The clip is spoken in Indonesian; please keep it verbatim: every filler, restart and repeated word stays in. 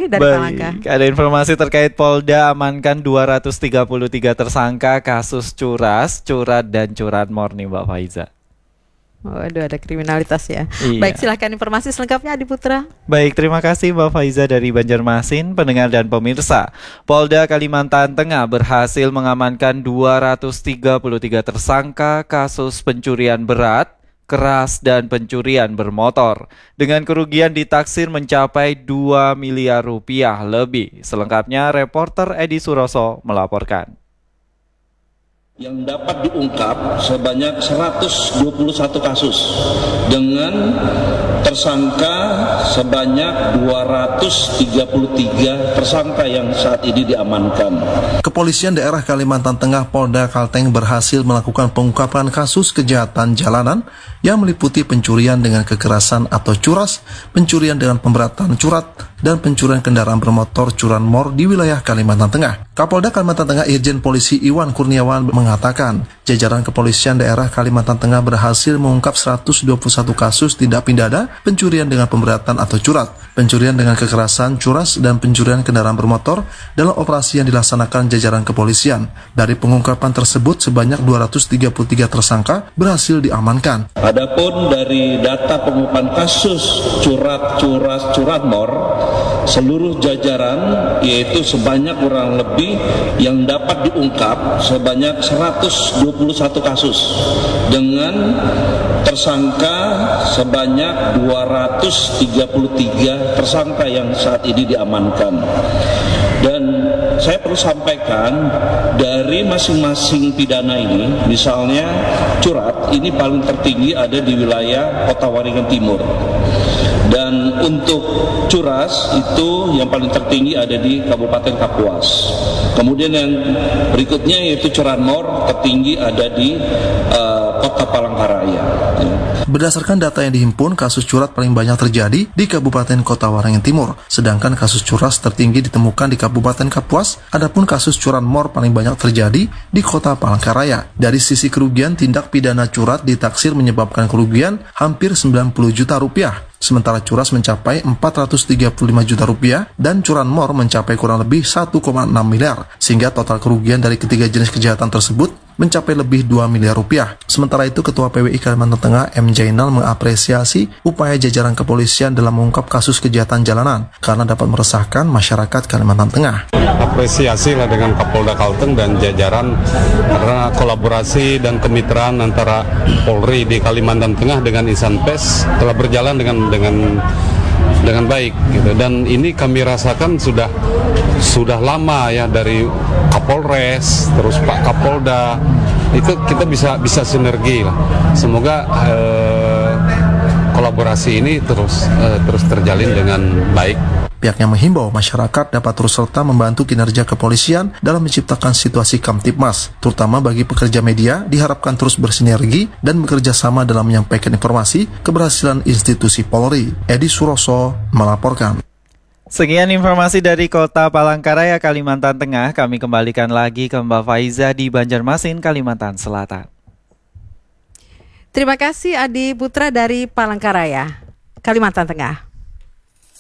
informasi dari Palangka. Baik, ada informasi terkait Polda amankan dua ratus tiga puluh tiga tersangka kasus curas, curat, dan curanmor nih Mbak Faiza. Waduh, ada kriminalitas ya. Iya. Baik, silahkan informasi selengkapnya Adi Putra. Baik, terima kasih Mbak Faiza dari Banjarmasin. Pendengar dan pemirsa, Polda Kalimantan Tengah berhasil mengamankan dua ratus tiga puluh tiga tersangka kasus pencurian berat, keras, dan pencurian bermotor dengan kerugian ditaksir mencapai dua miliar rupiah lebih. Selengkapnya reporter Edi Suroso melaporkan. Yang dapat diungkap sebanyak seratus dua puluh satu kasus dengan tersangka sebanyak dua ratus tiga puluh tiga tersangka yang saat ini diamankan. Kepolisian Daerah Kalimantan Tengah Polda Kalteng berhasil melakukan pengungkapan kasus kejahatan jalanan yang meliputi pencurian dengan kekerasan atau curas, pencurian dengan pemberatan curat, dan pencurian kendaraan bermotor curanmor di wilayah Kalimantan Tengah. Kapolda Kalimantan Tengah Irjen Polisi Iwan Kurniawan mengatakan, jajaran kepolisian daerah Kalimantan Tengah berhasil mengungkap seratus dua puluh satu kasus tindak pidana pencurian dengan pemberatan atau curat, pencurian dengan kekerasan, curas, dan pencurian kendaraan bermotor dalam operasi yang dilaksanakan jajaran kepolisian. Dari pengungkapan tersebut, sebanyak dua ratus tiga puluh tiga tersangka berhasil diamankan. Adapun dari data pengungkapan kasus curat, curas, curanmor, seluruh jajaran yaitu sebanyak kurang lebih yang dapat diungkap sebanyak seratus dua puluh satu kasus dengan tersangka sebanyak dua ratus tiga puluh tiga tersangka yang saat ini diamankan. Dan saya perlu sampaikan dari masing-masing pidana ini, misalnya curat ini paling tertinggi ada di wilayah Kota Waringin Timur. Dan untuk curas itu yang paling tertinggi ada di Kabupaten Kapuas. Kemudian yang berikutnya yaitu curanmor tertinggi ada di uh, Kota Palangkaraya. Berdasarkan data yang dihimpun, kasus curat paling banyak terjadi di Kabupaten Kota Waringin Timur, sedangkan kasus curas tertinggi ditemukan di Kabupaten Kapuas. Adapun kasus curanmor paling banyak terjadi di Kota Palangkaraya. Dari sisi kerugian, tindak pidana curat ditaksir menyebabkan kerugian hampir sembilan puluh juta rupiah. Sementara curas mencapai empat ratus tiga puluh lima juta rupiah dan curanmor mencapai kurang lebih satu koma enam miliar, sehingga total kerugian dari ketiga jenis kejahatan tersebut mencapai lebih dua miliar rupiah. Sementara itu, Ketua P W I Kalimantan Tengah M. Jainal mengapresiasi upaya jajaran kepolisian dalam mengungkap kasus kejahatan jalanan karena dapat meresahkan masyarakat Kalimantan Tengah. Apresiasi lah dengan Kapolda Kalteng dan jajaran karena kolaborasi dan kemitraan antara Polri di Kalimantan Tengah dengan Insan Pers telah berjalan dengan dengan dengan baik gitu. Dan ini kami rasakan sudah sudah lama ya, dari Kapolres terus Pak Kapolda itu kita bisa bisa sinergi lah. Semoga eh, kolaborasi ini terus eh, terus terjalin dengan baik. Pihaknya menghimbau masyarakat dapat terus serta membantu kinerja kepolisian dalam menciptakan situasi Kamtibmas, terutama bagi pekerja media diharapkan terus bersinergi dan bekerja sama dalam menyampaikan informasi keberhasilan institusi Polri. Edi Suroso melaporkan. Sekian informasi dari Kota Palangkaraya, Kalimantan Tengah. Kami kembalikan lagi ke Mbak Faiza di Banjarmasin, Kalimantan Selatan. Terima kasih Adi Putra dari Palangkaraya, Kalimantan Tengah.